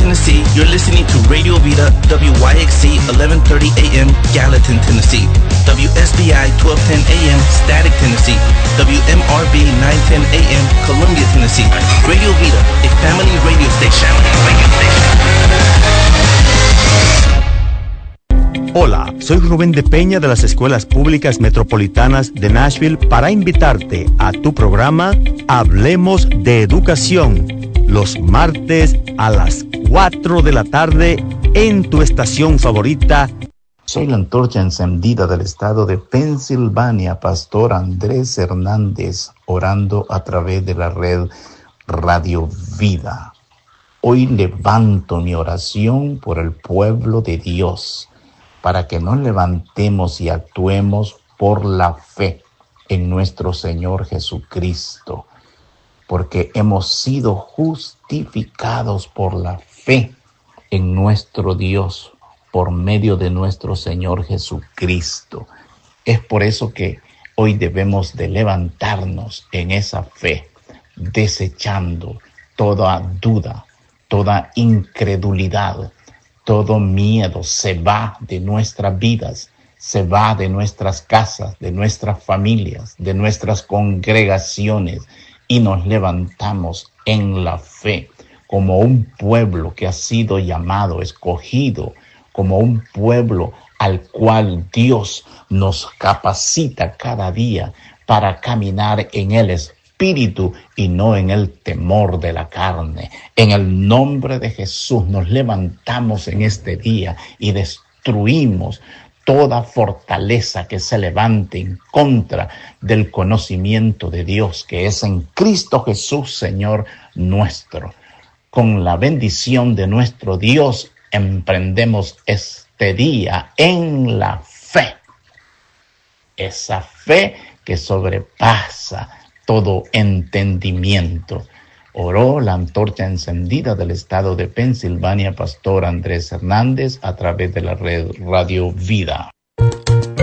Tennessee, you're listening to Radio Vida, WYXC 1130 AM, Gallatin, Tennessee, WSBI 1210 AM, Static, Tennessee, WMRB 910 AM, Columbia, Tennessee. Radio Vida, a family radio station. Hola, soy Rubén de Peña de las Escuelas Públicas Metropolitanas de Nashville para invitarte a tu programa Hablemos de Educación, los martes a las 4 de la tarde en tu estación favorita. Soy la antorcha encendida del estado de Pensilvania, Pastor Andrés Hernández, orando a través de la red Radio Vida. Hoy levanto mi oración por el pueblo de Dios, para que nos levantemos y actuemos por la fe en nuestro Señor Jesucristo, porque hemos sido justificados por la fe en nuestro Dios, por medio de nuestro Señor Jesucristo. Es por eso que hoy debemos de levantarnos en esa fe, desechando toda duda, toda incredulidad. Todo miedo se va de nuestras vidas, se va de nuestras casas, de nuestras familias, de nuestras congregaciones, y nos levantamos en la fe como un pueblo que ha sido llamado, escogido, como un pueblo al cual Dios nos capacita cada día para caminar en el Espíritu y no en el temor de la carne. En el nombre de Jesús nos levantamos en este día y destruimos toda fortaleza que se levante en contra del conocimiento de Dios, que es en Cristo Jesús, Señor nuestro. Con la bendición de nuestro Dios emprendemos este día en la fe. Esa fe que sobrepasa todo entendimiento. Oró la antorcha encendida del estado de Pensilvania, Pastor Andrés Hernández, a través de la red Radio Vida.